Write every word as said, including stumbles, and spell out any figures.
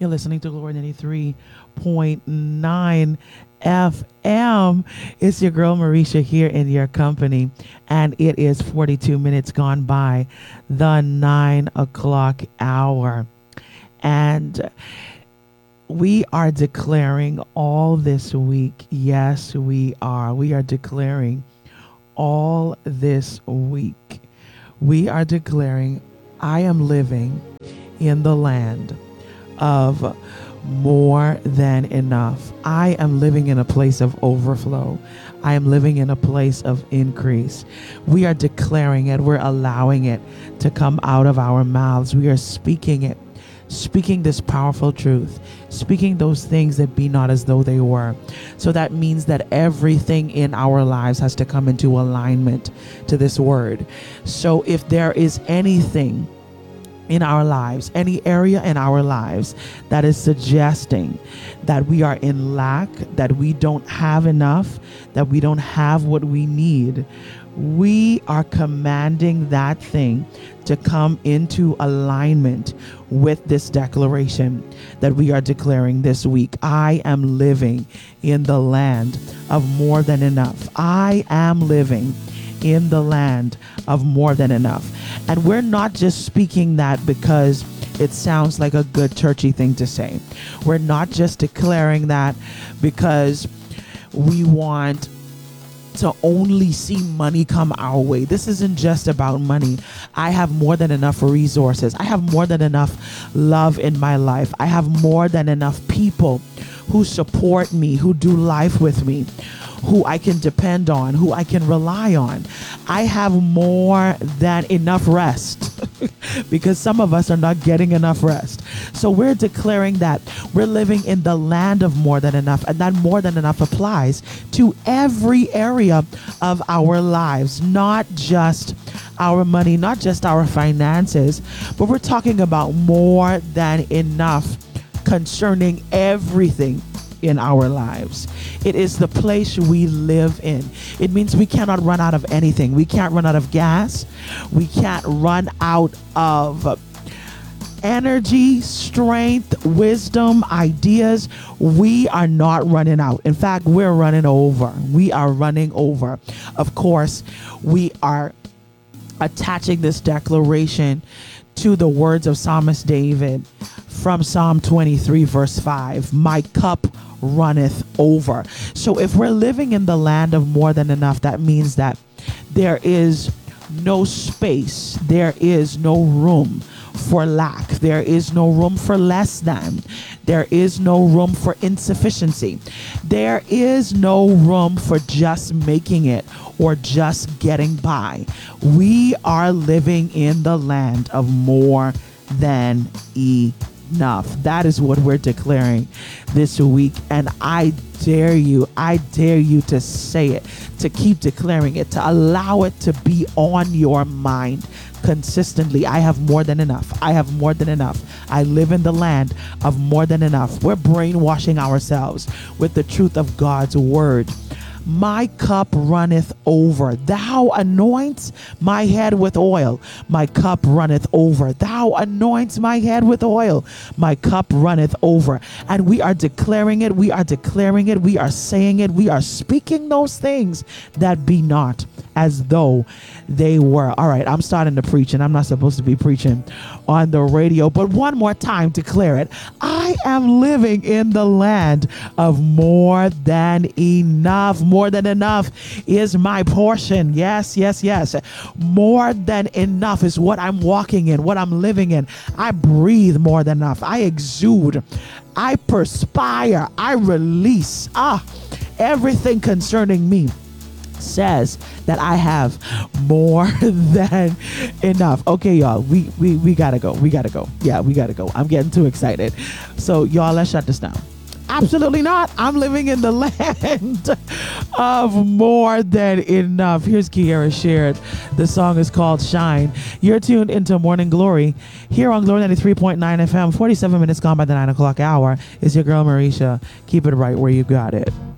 You're listening to Glory ninety-three point nine F M. It's your girl Marisha here in your company, and it is forty-two minutes gone by the nine o'clock hour. And we are declaring all this week. Yes, we are. We are declaring all this week. We are declaring, I am living in the land of more than enough. I am living in a place of overflow. I am living in a place of increase. We are declaring it. We're allowing it to come out of our mouths. We are speaking it, speaking this powerful truth, speaking those things that be not as though they were. So that means that everything in our lives has to come into alignment to this word. So if there is anything in our lives, any area in our lives that is suggesting that we are in lack, that we don't have enough, that we don't have what we need, we are commanding that thing to come into alignment with this declaration that we are declaring this week. I am living in the land of more than enough. I am living in the land of more than enough. And we're not just speaking that because it sounds like a good churchy thing to say. We're not just declaring that because we want to only see money come our way. This isn't just about money. I have more than enough resources. I have more than enough love in my life. I have more than enough people who support me, who do life with me, who I can depend on, who I can rely on. I have more than enough rest because some of us are not getting enough rest. So we're declaring that we're living in the land of more than enough, and that more than enough applies to every area of our lives, not just our money, not just our finances, but we're talking about more than enough concerning everything in our lives. It is the place we live in. It means we cannot run out of anything. We can't run out of gas. We can't run out of energy, strength, wisdom, ideas. We are not running out. In fact, we're running over. We are running over. Of course, we are attaching this declaration to the words of Psalmist David from Psalm twenty-three, verse five. My cup runneth over. So if we're living in the land of more than enough, that means that there is no space, there is no room for lack, there is no room for less than, there is no room for insufficiency, there is no room for just making it or just getting by. We are living in the land of more than enough. Enough. That is what we're declaring this week. And I dare you, I dare you to say it, to keep declaring it, to allow it to be on your mind consistently. I have more than enough. I have more than enough. I live in the land of more than enough. We're brainwashing ourselves with the truth of God's word. My cup runneth over. Thou anoints my head with oil. My cup runneth over. Thou anoints my head with oil. My cup runneth over. And we are declaring it. We are declaring it. We are saying it. We are speaking those things that be not as though they were. All right, I'm starting to preach, and I'm not supposed to be preaching on the radio, but one more time, declare it. I am living in the land of more than enough. More than enough is my portion. Yes, yes, yes. More than enough is what I'm walking in, what I'm living in. I breathe more than enough. I exude. I perspire. I release. Ah, everything concerning me says that I have more than enough. Okay, y'all, we, we, we gotta go. We gotta go. Yeah, we gotta go. I'm getting too excited. So y'all, let's shut this down. Absolutely not. I'm living in the land of more than enough. Here's Kiara Shared. The song is called Shine. You're tuned into Morning Glory here on Glory ninety-three point nine F M. forty-seven minutes gone by the nine o'clock hour. Is your girl Marisha. Keep it right where you got it.